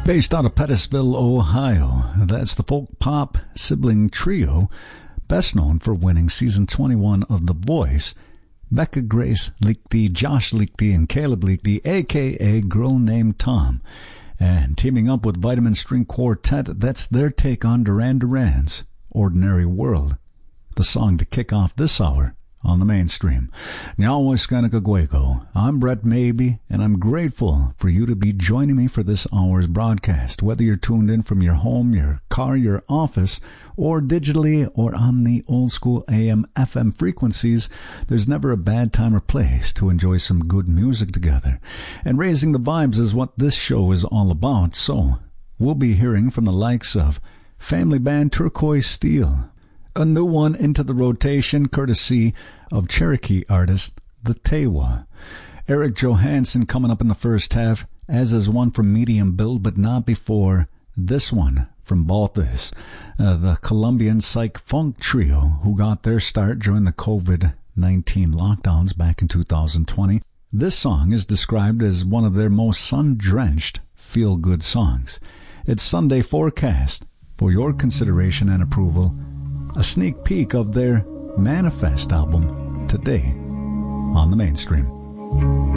Based out of Pettisville, Ohio, that's the folk pop sibling trio, best known for winning season 21 of The Voice, Becca Grace Liechty, Josh Liechty, and Caleb Liechty, a.k.a. Girl Named Tom. And teaming up with Vitamin String Quartet, that's their take on Duran Duran's Ordinary World, the song to kick off this hour on the mainstream. I'm Brett Maybe, and I'm grateful for you to be joining me for this hour's broadcast. Whether you're tuned in from your home, your car, your office, or digitally or on the old school AM, FM frequencies, there's never a bad time or place to enjoy some good music together. And raising the vibes is what this show is all about, so we'll be hearing from the likes of family band Turquoise Steel, a new one into the rotation courtesy of Cherokee artist The Tewa. Eric Johansson coming up in the first half, as is one from Medium Build, but not before this one from Balthus, the Colombian psych funk trio who got their start during the COVID-19 lockdowns back in 2020. This song is described as one of their most sun-drenched feel-good songs. It's Sunday Forecast for your consideration and approval. A sneak peek of their Manifest album today on the mainstream.